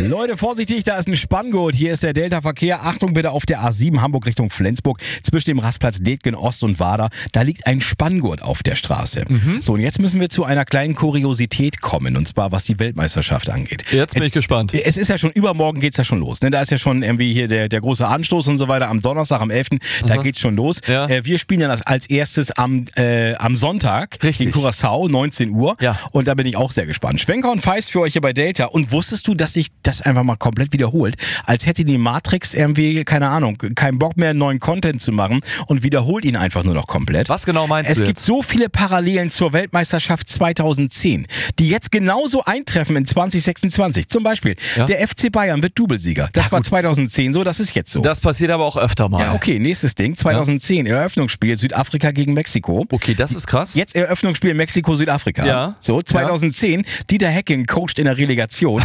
Leute, vorsichtig, da ist ein Spanngurt. Hier ist der Delta-Verkehr. Achtung bitte auf der A7 Hamburg Richtung Flensburg. Zwischen dem Rastplatz Detgen Ost und Wader. Da liegt ein Spanngurt auf der Straße. So, und jetzt müssen wir zu einer kleinen Kuriosität kommen. Und zwar, was die Weltmeisterschaft angeht. Jetzt bin ich gespannt. Es ist ja schon, übermorgen geht's ja schon los. Ne? Da ist ja schon irgendwie hier der große Anstoß und so weiter. Am Donnerstag, am 11. Da geht's schon los. Ja. Wir spielen ja das als erstes am Sonntag Richtig. in Curaçao, 19 Uhr. Ja. Und da bin ich auch sehr gespannt. Schwenker und Feist für euch hier bei Delta. Und wusstest du, dass sich das einfach mal komplett wiederholt? Als hätte die Matrix irgendwie, keine Ahnung, keinen Bock mehr, neuen Content zu machen und wiederholt ihn einfach nur noch komplett. Was genau meinst Es du gibt jetzt? so viele Parallelen zur Weltmeisterschaft 2010, die jetzt genauso eintreffen in 2026. Zum Beispiel, der FC Bayern wird Doublesieger. Das war 2010 so, das ist jetzt so. Das passiert aber auch öfter mal. Ja, okay, nächstes Ding. 2010, Eröffnungsspiel Südafrika gegen Mexiko. Okay, das ist krass. Jetzt Eröffnungsspiel Mexiko-Südafrika. Ja. So, 2010, Dieter Hecking coacht in der Relegation.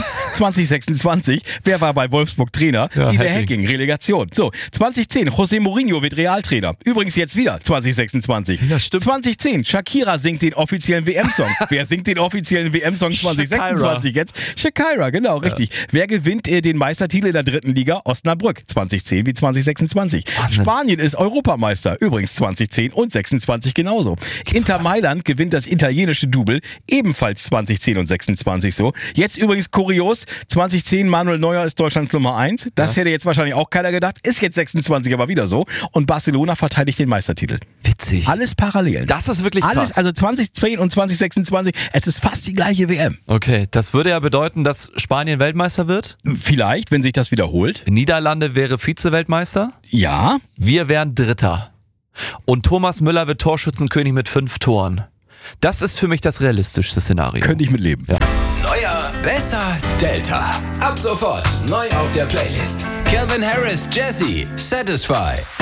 2026, wer war bei Wolfsburg Trainer? Ja, Dieter Hecking. Hecking, Relegation. So, 2010, José Mourinho wird Realtrainer. Übrigens jetzt wieder, 2026. Ja, stimmt. 2010, Shakira singt den offiziellen WM-Song. Wer singt den offiziellen WM-Song 2026 jetzt? Shakira, genau, richtig. Wer gewinnt den Meistertitel in der dritten Liga? Osnabrück, 2010 wie 2026. Wahnsinn. Spanien ist Europameister, übrigens 2010 und 26 genauso. Inter Mailand gewinnt das italienische Double, ebenfalls 2010 und 26 so. Jetzt übrigens kurios, 2010 Manuel Neuer ist Deutschlands Nummer 1. Das hätte jetzt wahrscheinlich auch keiner gedacht, ist jetzt 26 aber wieder so. Und Barcelona verteidigt den Meistertitel. Witzig. Alles Parallelen. Das ist wirklich krass. Alles, also 2010 und 2026, es ist fast die gleiche WM. Okay, das würde ja bedeuten, dass Spanien Weltmeister wird. Vielleicht, wenn sich das wiederholt. Niederlande wäre Vize-Weltmeister. Ja. Wir wären Dritter. Und Thomas Müller wird Torschützenkönig mit 5 Toren. Das ist für mich das realistischste Szenario. Könnte ich mitleben. Ja. Neuer, besser, Delta. Ab sofort neu auf der Playlist. Calvin Harris, Jesse, Satisfy.